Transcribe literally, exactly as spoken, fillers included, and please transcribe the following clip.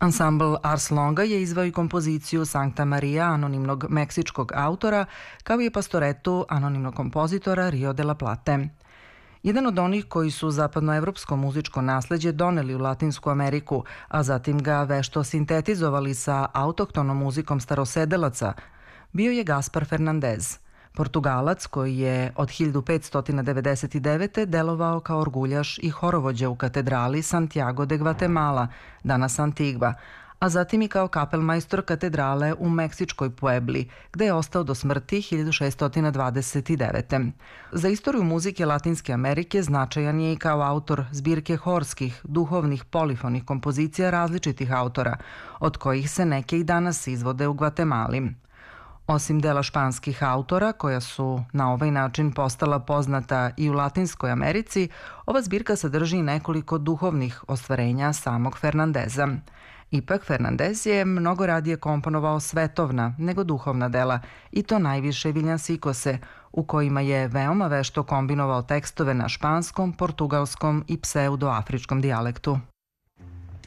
Ansambl Ars Longa je izveo i kompoziciju Sankta Maria anonimnog meksičkog autora, kao i pastoretu anonimnog kompozitora Rio de la Plate. Jedan od onih koji su zapadnoevropsko muzičko nasleđe doneli u Latinsku Ameriku, a zatim ga vešto sintetizovali sa autohtonom muzikom starosedelaca, bio je Gaspar Fernandez, Portugalac koji je od hiljadu petsto devedeset devete. delovao kao orguljaš i horovođa u katedrali Santiago de Guatemala, danas Antigva, a zatim i kao kapelmajstor katedrale u meksičkoj Puebli, gde je ostao do smrti hiljadu šeststo dvadeset devete. Za istoriju muzike Latinske Amerike značajan je i kao autor zbirke horskih, duhovnih, polifonih kompozicija različitih autora, od kojih se neke i danas izvode u Gvatemali. Osim dela španskih autora, koja su na ovaj način postala poznata i u Latinskoj Americi, ova zbirka sadrži nekoliko duhovnih ostvarenja samog Fernandeza. Ipak, Fernandez je mnogo radije komponovao svetovna nego duhovna dela, i to najviše viljansikose, u kojima je veoma vešto kombinovao tekstove na španskom, portugalskom i pseudoafričkom dijalektu.